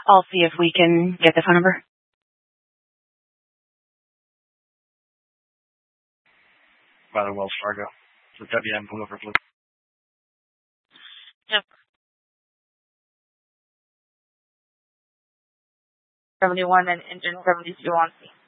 I'll see if we can get the phone number. By the Wells Fargo. So WM, pull over, please. Yep. 71 and engine 72 on scene.